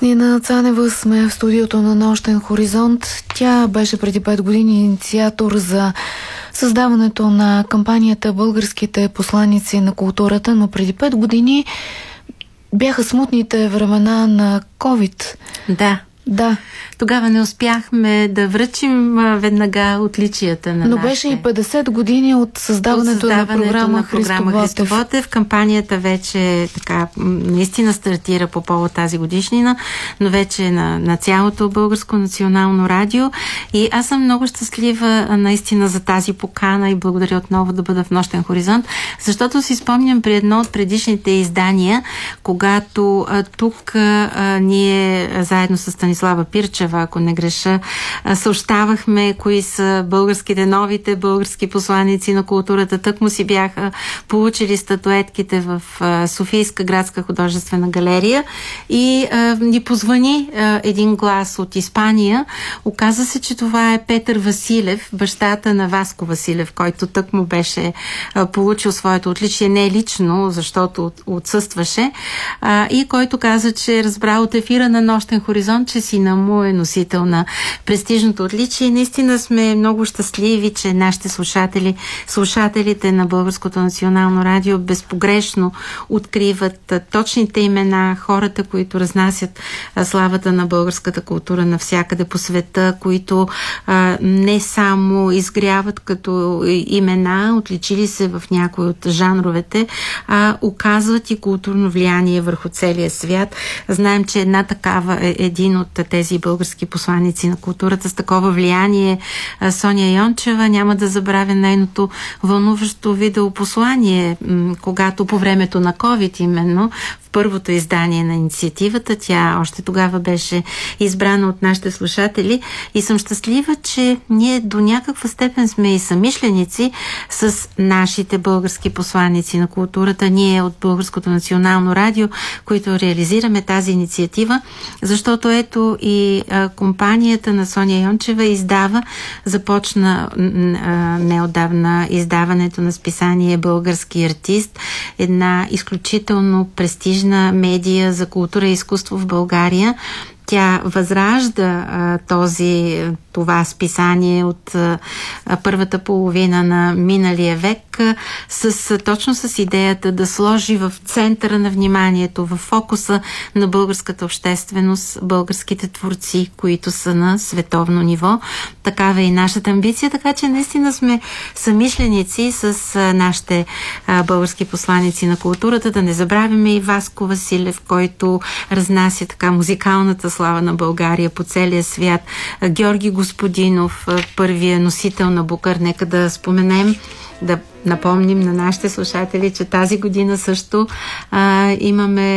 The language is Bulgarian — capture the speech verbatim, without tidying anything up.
Нина Цанева сме в студиото на Нощен хоризонт. Тя беше преди пет години инициатор за създаването на кампанията Българските посланици на културата, но преди пет години бяха смутните времена на ковид. Да. Да. Тогава не успяхме да връчим веднага отличията на Но нашите... беше и петдесет години от създаването, от създаването на програма, на програма Христо Ботев. Кампанията вече така наистина стартира по повод тази годишнина, но вече на, на цялото Българско национално радио. И аз съм много щастлива наистина за тази покана и благодаря отново да бъда в Нощен хоризонт, защото си спомням при едно от предишните издания, когато а, тук а, ние заедно с Станислава Пирчева, ако не греша, съобщавахме кои са българските, новите български посланици на културата. Тъкмо си бяха получили статуетките в Софийска градска художествена галерия и а, ни позвани а, един глас от Испания. Оказа се, че това е Петър Василев, бащата на Васко Василев, който тъкмо беше а, получил своето отличие, не лично, защото отсъстваше, а, и който каза, че е разбрал от ефира на Нощен хоризонт, че сина му е носител на престижното отличие. И наистина сме много щастливи, че нашите слушатели, слушателите на Българското национално радио безпогрешно откриват точните имена, хората, които разнасят славата на българската култура навсякъде по света, които а, не само изгряват като имена, отличили се в някои от жанровете, а оказват и културно влияние върху целия свят. Знаем, че една такава е един от тези български посланици на културата с такова влияние, Соня Йончева. Няма да забравя нейното вълнуващо видеопослание, когато по времето на ковид именно, в първото издание на инициативата, тя още тогава беше избрана от нашите слушатели и съм щастлива, че ние до някаква степен сме и самишленици с нашите български посланици на културата, ние от Българското национално радио, които реализираме тази инициатива, защото ето и а, компанията на Соня Йончева издава, започна а, неотдавна издаването на списание Български артист, една изключително престижна медия за култура и изкуство в България. Тя възражда а, този, това списание от а, първата половина на миналия век а, с, точно с идеята да сложи в центъра на вниманието, в фокуса на българската общественост, българските творци, които са на световно ниво. Такава е и нашата амбиция, така че наистина сме самишленици с а, нашите а, български посланици на културата. Да не забравяме и Васко Василев, който разнася така музикалната слава на България по целия свят. Георги Господинов, първия носител на Букър. Нека да споменем, да напомним на нашите слушатели, че тази година също а, имаме